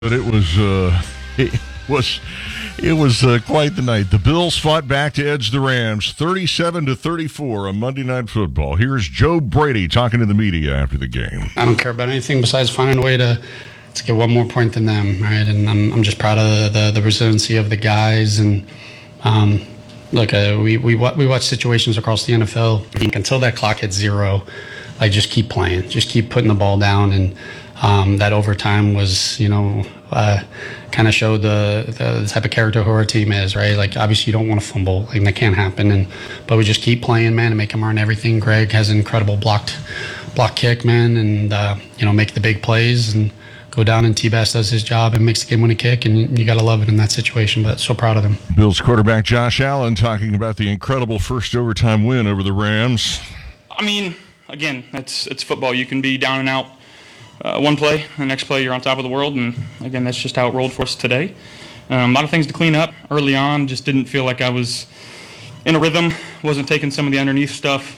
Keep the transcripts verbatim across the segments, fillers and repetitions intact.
But it was uh, it was it was uh, quite the night. The Bills fought back to edge the Rams, thirty-seven to thirty-four on Monday Night Football. Here's Joe Brady talking to the media after the game. I don't care about anything besides finding a way to to get one more point than them, right? And I'm I'm just proud of the the, the resiliency of the guys. And um, look, uh, we we we watch situations across the N F L. Until that clock hits zero, like just keep playing, just keep putting the ball down. And Um, that overtime was, you know, uh, kind of showed the, the type of character who our team is, right? Like, obviously, you don't want to fumble. Like, that can't happen. And but we just keep playing, man, and make them earn everything. Greg has an incredible blocked block kick, man, and, uh, you know, make the big plays and go down, and T-Bass does his job and makes the game-winning kick, and you, you got to love it in that situation. But so proud of them. Bills quarterback Josh Allen talking about the incredible first overtime win over the Rams. I mean, again, it's it's football. You can be down and out Uh, one play, the next play you're on top of the world, and again, that's just how it rolled for us today. Um, a lot of things to clean up early on. Just didn't feel like I was in a rhythm. Wasn't taking some of the underneath stuff.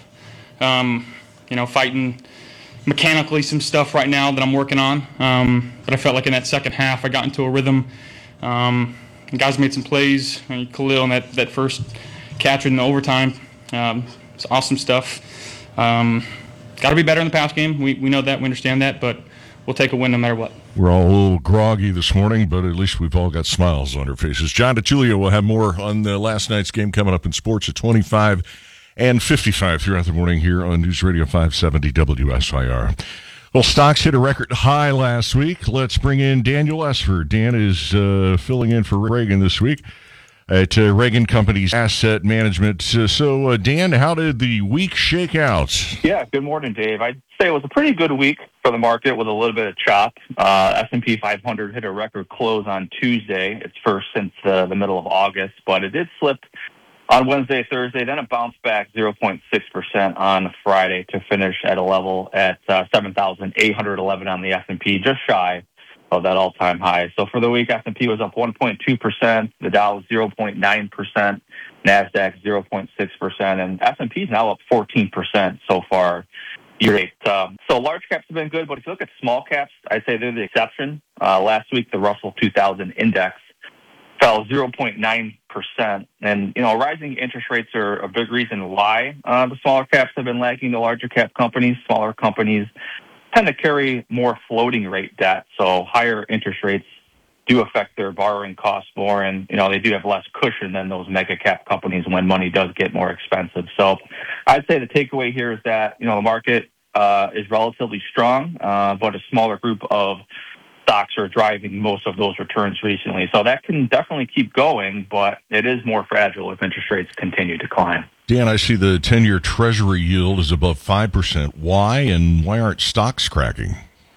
Um, you know, fighting mechanically some stuff right now that I'm working on. Um, but I felt like in that second half, I got into a rhythm. Um, guys made some plays. I mean, Khalil and that that first catch in the overtime. Um, it's awesome stuff. Um, Got to be better in the pass game. We we know that. We understand that. But we'll take a win no matter what. We're all a little groggy this morning, but at least we've all got smiles on our faces. John DiTullio will have more on the last night's game coming up in sports at twenty-five and fifty-five throughout the morning here on News Radio five seventy W S I R. Well, stocks hit a record high last week. Let's bring in Daniel Esford. Dan is uh, filling in for Reagan this week at uh, Reagan Companies Asset Management. Uh, so, uh, Dan, how did the week shake out? Yeah, good morning, Dave. I'd say it was a pretty good week for the market with a little bit of chop. Uh, S and P five hundred hit a record close on Tuesday. It's first since uh, the middle of August, but it did slip on Wednesday, Thursday. Then it bounced back zero point six percent on Friday to finish at a level at uh, seven thousand eight hundred eleven on the S and P, just shy of that all-time high. So for the week, S and P was up one point two percent, the Dow was zero point nine percent, NASDAQ zero point six percent, and S and P is now up fourteen percent so far year-to-date. Um, so large caps have been good, but if you look at small caps, I'd say they're the exception. Uh, last week, the Russell two thousand index fell zero point nine percent, and, you know, rising interest rates are a big reason why uh, the smaller caps have been lagging the larger cap companies. Smaller companies tend to carry more floating rate debt, so higher interest rates do affect their borrowing costs more, and, you know, they do have less cushion than those mega cap companies when money does get more expensive. So I'd say the takeaway here is that, you know, the market uh, is relatively strong, uh, but a smaller group of stocks are driving most of those returns recently. So that can definitely keep going, but it is more fragile if interest rates continue to climb. Dan, I see the ten-year Treasury yield is above five percent. Why, and why aren't stocks cracking?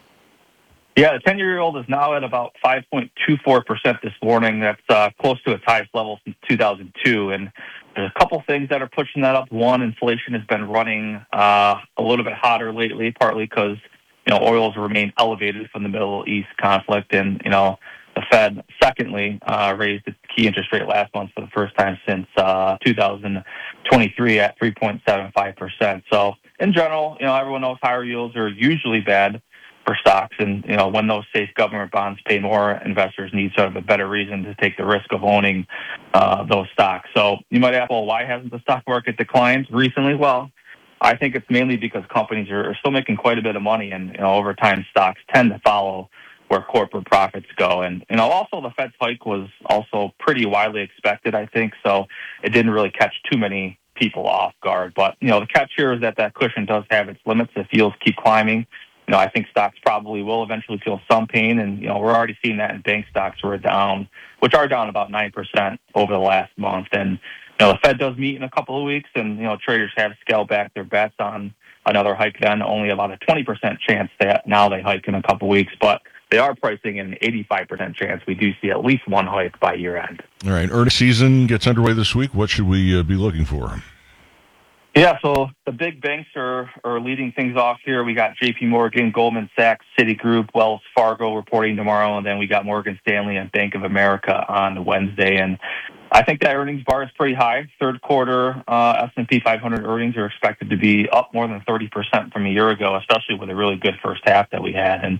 Yeah, the ten-year yield is now at about five point two four percent this morning. That's uh, close to its highest level since two thousand two. And there's a couple things that are pushing that up. One, inflation has been running uh, a little bit hotter lately, partly because, you know, oils remain elevated from the Middle East conflict. And, you know, the Fed, secondly, uh, raised its key interest rate last month for the first time since uh, two thousand twenty-three at three point seven five percent. So, in general, you know, everyone knows higher yields are usually bad for stocks. And, you know, when those safe government bonds pay more, investors need sort of a better reason to take the risk of owning uh, those stocks. So you might ask, well, why hasn't the stock market declined recently? Well, I think it's mainly because companies are, are still making quite a bit of money, and, you know, over time stocks tend to follow where corporate profits go. And, you know, also the Fed's hike was also pretty widely expected, I think, so it didn't really catch too many people off guard. But, you know, the catch here is that that cushion does have its limits if yields keep climbing. You know, I think stocks probably will eventually feel some pain, and, you know, we're already seeing that in bank stocks who are down, which are down about nine percent over the last month. And, you know, the Fed does meet in a couple of weeks, and, you know, traders have scaled back their bets on another hike then, only about a twenty percent chance that now they hike in a couple of weeks. But they are pricing an eighty-five percent chance we do see at least one hike by year end. All right, earnings season gets underway this week. What should we uh, be looking for? Yeah, so the big banks are, are leading things off here. We got J P Morgan, Goldman Sachs, Citigroup, Wells Fargo reporting tomorrow, and then we got Morgan Stanley and Bank of America on Wednesday. And I think that earnings bar is pretty high. Third quarter uh, S and P five hundred earnings are expected to be up more than thirty percent from a year ago, especially with a really good first half that we had. And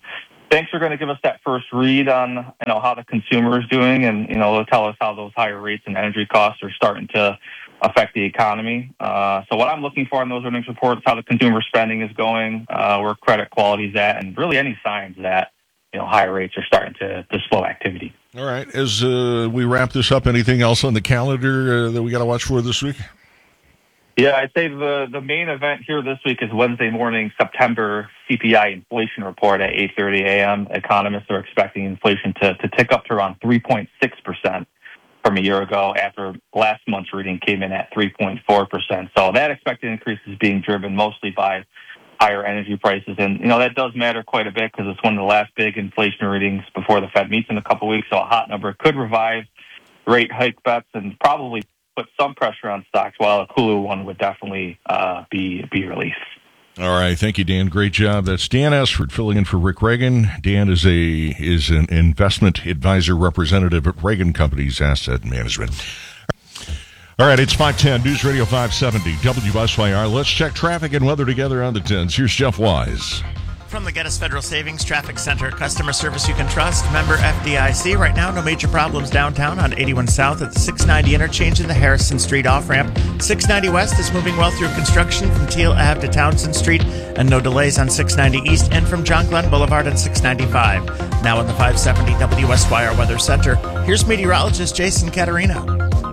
banks are going to give us that first read on, you know, how the consumer is doing, and, you know, they'll tell us how those higher rates and energy costs are starting to affect the economy. Uh, so what I'm looking for in those earnings reports, how the consumer spending is going, uh, where credit quality is at, and really any signs that, you know, higher rates are starting to, to slow activity. All right. As uh, we wrap this up, anything else on the calendar uh, that we got to watch for this week? Yeah, I'd say the, the main event here this week is Wednesday morning, September C P I inflation report at eight thirty a.m. Economists are expecting inflation to, to tick up to around three point six percent from a year ago after last month's reading came in at three point four percent. So that expected increase is being driven mostly by higher energy prices. And, you know, that does matter quite a bit because it's one of the last big inflation readings before the Fed meets in a couple weeks. So a hot number could revive rate hike bets and probably put some pressure on stocks, while a cooler one would definitely uh, be be released. All right, thank you, Dan. Great job. That's Dan Esford filling in for Rick Reagan. Dan is a is an investment advisor representative at Reagan Companies Asset Management. All right, it's five ten, News Radio five seventy, W S Y R. Let's check traffic and weather together on the tens. Here's Jeff Wise. From the Geddes Federal Savings Traffic Center, customer service you can trust, member F D I C. Right now, no major problems downtown on eighty-one South at the six ninety interchange in the Harrison Street off-ramp. six ninety West is moving well through construction from Teal Ave to Townsend Street, and no delays on six ninety East and from John Glenn Boulevard at six ninety-five. Now in the five seventy W S Y R Weather Center, here's meteorologist Jason Caterina.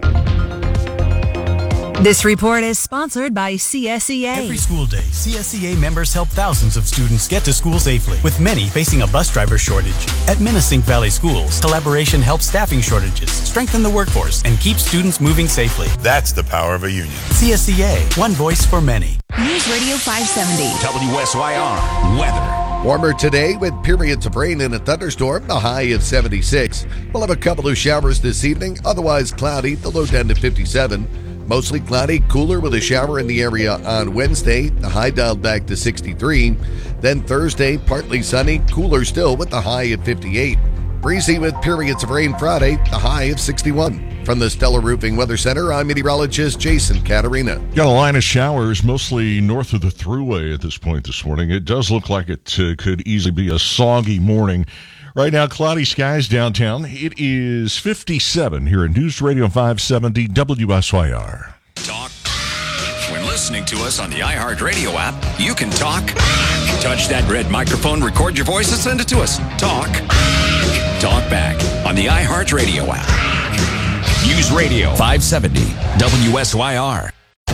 This report is sponsored by C S E A. Every school day, C S E A members help thousands of students get to school safely, with many facing a bus driver shortage. At Minisink Valley Schools, collaboration helps staffing shortages, strengthen the workforce, and keep students moving safely. That's the power of a union. C S E A, one voice for many. News Radio five seventy. W S Y R weather. Warmer today with periods of rain and a thunderstorm, the high of seventy-six. We'll have a couple of showers this evening, otherwise cloudy, the low down to fifty-seven. Mostly cloudy, cooler with a shower in the area on Wednesday, the high dialed back to sixty-three. Then Thursday, partly sunny, cooler still with the high at fifty-eight. Breezy with periods of rain Friday, the high of sixty-one. From the Stellar Roofing Weather Center, I'm meteorologist Jason Caterina. Got a line of showers mostly north of the Thruway at this point this morning. It does look like it uh, could easily be a soggy morning. Right now, cloudy skies downtown. It is fifty-seven here at News Radio five seventy W S Y R. Talk. When listening to us on the iHeartRadio app, you can talk. Touch that red microphone, record your voice, and send it to us. Talk. Talk back on the iHeartRadio app. News Radio five seventy W S Y R.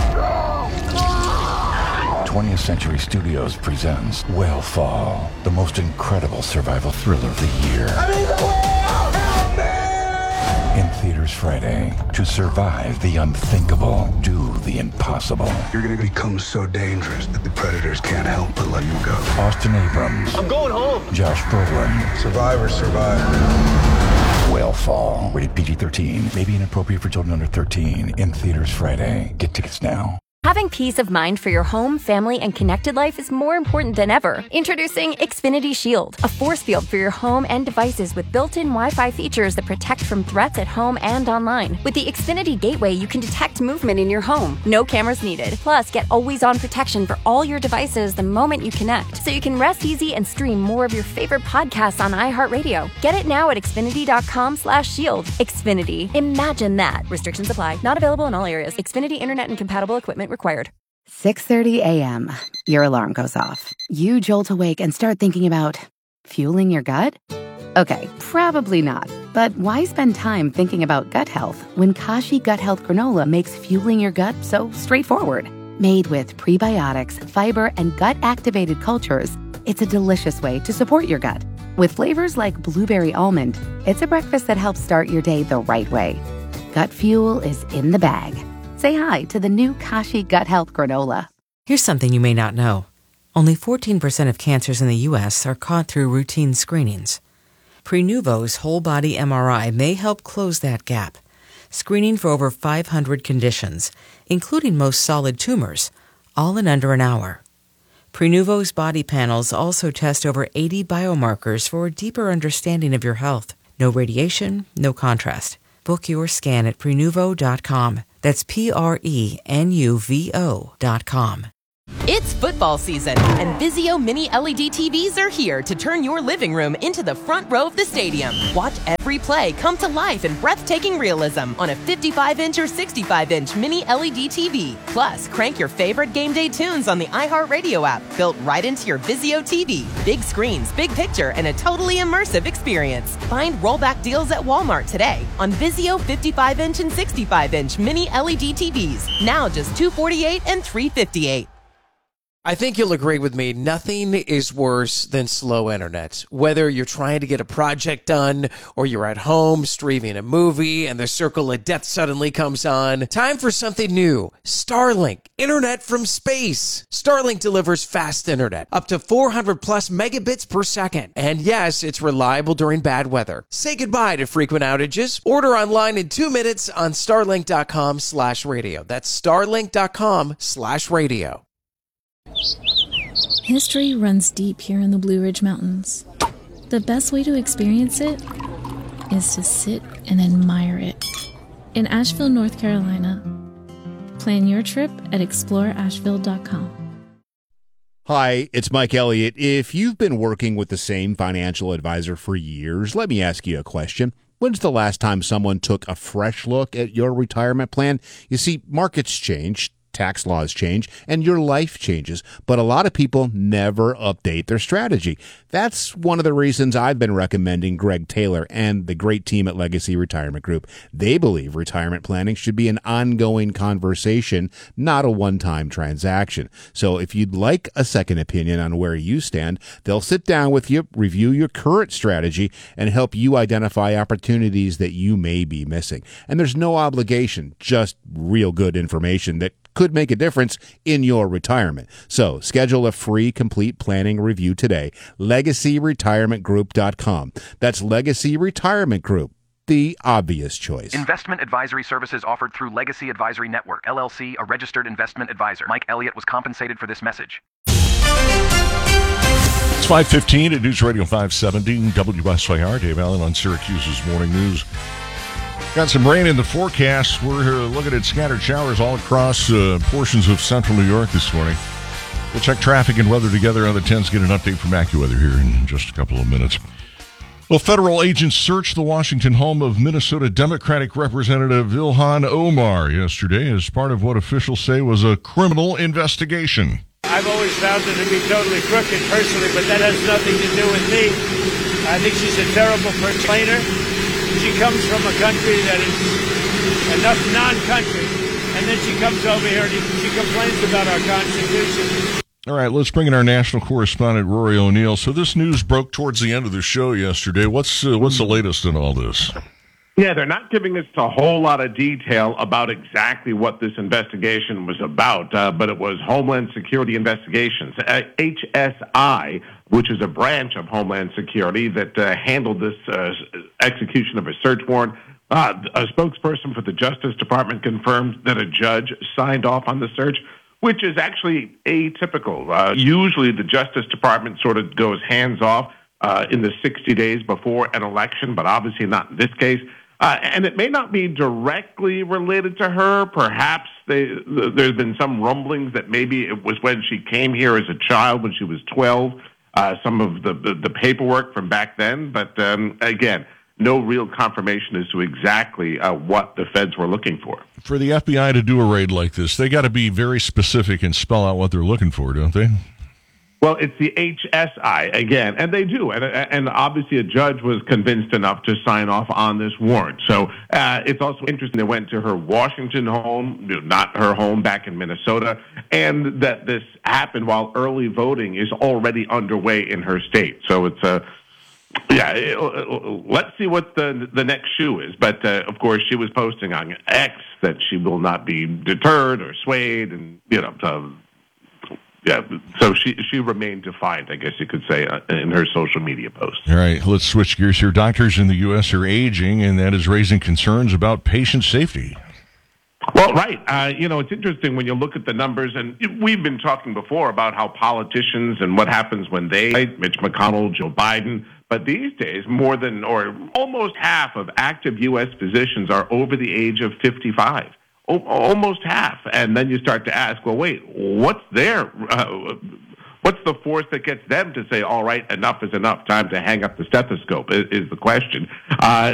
twentieth Century Studios presents Whale Fall, the most incredible survival thriller of the year. In theaters Friday. To survive the unthinkable, do the impossible. You're going to become so dangerous that the predators can't help but let you go. Austin Abrams. I'm going home. Josh Brolin. Survivor, survivor. Whale Fall. Rated P G thirteen. May be inappropriate for children under thirteen. In theaters Friday. Get tickets now. Having peace of mind for your home, family, and connected life is more important than ever. Introducing Xfinity Shield, a force field for your home and devices with built-in Wi-Fi features that protect from threats at home and online. With the Xfinity Gateway, you can detect movement in your home. No cameras needed. Plus, get always-on protection for all your devices the moment you connect, so you can rest easy and stream more of your favorite podcasts on iHeartRadio. Get it now at Xfinity.com slash shield. Xfinity. Imagine that. Restrictions apply. Not available in all areas. Xfinity Internet and compatible equipment required. six thirty a.m. Your alarm goes off. You jolt awake and start thinking about fueling your gut? Okay, probably not. But why spend time thinking about gut health when Kashi Gut Health Granola makes fueling your gut so straightforward? Made with prebiotics, fiber, and gut-activated cultures, it's a delicious way to support your gut. With flavors like blueberry almond, it's a breakfast that helps start your day the right way. Gut fuel is in the bag. Say hi to the new Kashi Gut Health Granola. Here's something you may not know. Only fourteen percent of cancers in the U S are caught through routine screenings. Prenuvo's whole-body M R I may help close that gap, screening for over five hundred conditions, including most solid tumors, all in under an hour. Prenuvo's body panels also test over eighty biomarkers for a deeper understanding of your health. No radiation, no contrast. Book your scan at Prenuvo dot com. That's P R E N U V O dot com. It's football season, and Vizio Mini L E D T Vs are here to turn your living room into the front row of the stadium. Watch every play come to life in breathtaking realism on a fifty-five inch or sixty-five inch Mini L E D T V. Plus, crank your favorite game day tunes on the iHeartRadio app, built right into your Vizio T V. Big screens, big picture, and a totally immersive experience. Find rollback deals at Walmart today on Vizio fifty-five inch and sixty-five inch Mini L E D T Vs. Now just two hundred forty-eight dollars and three hundred fifty-eight dollars. I think you'll agree with me. Nothing is worse than slow internet. Whether you're trying to get a project done or you're at home streaming a movie and the circle of death suddenly comes on, time for something new. Starlink, internet from space. Starlink delivers fast internet, up to four hundred plus megabits per second. And yes, it's reliable during bad weather. Say goodbye to frequent outages. Order online in two minutes on starlink.com slash radio. That's starlink.com slash radio. History runs deep here in the Blue Ridge Mountains. The best way to experience it is to sit and admire it. In Asheville, North Carolina. Plan your trip at explore asheville dot com. Hi, it's Mike Elliott. If you've been working with the same financial advisor for years, let me ask you a question. When's the last time someone took a fresh look at your retirement plan? You see, markets change, tax laws change, and your life changes, but a lot of people never update their strategy. That's one of the reasons I've been recommending Greg Taylor and the great team at Legacy Retirement Group. They believe retirement planning should be an ongoing conversation, not a one-time transaction. So if you'd like a second opinion on where you stand, they'll sit down with you, review your current strategy, and help you identify opportunities that you may be missing. And there's no obligation, just real good information that could make a difference in your retirement. So schedule a free complete planning review today. legacy retirement group dot com. That's Legacy Retirement Group, the obvious choice. Investment advisory services offered through Legacy Advisory Network, L L C, a registered investment advisor. Mike Elliott was compensated for this message. It's five fifteen at News Radio five seventy, W S Y R. Dave Allen on Syracuse's Morning News. Got some rain in the forecast. We're uh, looking at scattered showers all across uh, portions of central New York this morning. We'll check traffic and weather together on the tens, get an update from AccuWeather here in just a couple of minutes. Well, federal agents searched the Washington home of Minnesota Democratic Representative Ilhan Omar yesterday as part of what officials say was a criminal investigation. I've always found her to be totally crooked personally, but that has nothing to do with me. I think she's a terrible complainer. She comes from a country that is enough non-country, and then she comes over here and she complains about our Constitution. All right, let's bring in our national correspondent, Rory O'Neill. So this news broke towards the end of the show yesterday. What's uh, what's the latest in all this? Yeah, they're not giving us a whole lot of detail about exactly what this investigation was about, uh, but it was Homeland Security Investigations, uh, H S I, which is a branch of Homeland Security that uh, handled this uh, execution of a search warrant. Uh, a spokesperson for the Justice Department confirmed that a judge signed off on the search, which is actually atypical. Uh, usually the Justice Department sort of goes hands-off uh, in the sixty days before an election, but obviously not in this case. Uh, and it may not be directly related to her. Perhaps they, th- there's been some rumblings that maybe it was when she came here as a child, when she was twelve, uh, some of the, the, the paperwork from back then. But um, again, no real confirmation as to exactly uh, what the feds were looking for. For the F B I to do a raid like this, they got to be very specific and spell out what they're looking for, don't they? Well, it's the H S I again, and they do, and and obviously a judge was convinced enough to sign off on this warrant. So uh, it's also interesting they went to her Washington home, not her home back in Minnesota, and that this happened while early voting is already underway in her state. So it's a yeah. It, let's see what the the next shoe is. But uh, of course, she was posting on X that she will not be deterred or swayed, and you know. So, Yeah, so she she remained defiant, I guess you could say, uh, in her social media posts. All right, let's switch gears here. Doctors in the U S are aging, and that is raising concerns about patient safety. Well, right. Uh, you know, it's interesting when you look at the numbers, and we've been talking before about how politicians and what happens when they, Mitch McConnell, Joe Biden, but these days, more than or almost half of active U S physicians are over the age of fifty-five. o- almost half. And then you start to ask, well, wait, what's their, uh, what's the force that gets them to say, all right, enough is enough, time to hang up the stethoscope, is, is the question. Uh,